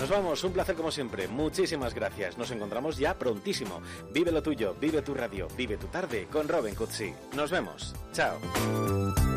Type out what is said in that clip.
Nos vamos, un placer como siempre. Muchísimas gracias. Nos encontramos ya prontísimo. Vive lo tuyo, vive tu radio, vive tu tarde con Robin Cutsi. Nos vemos. Chao.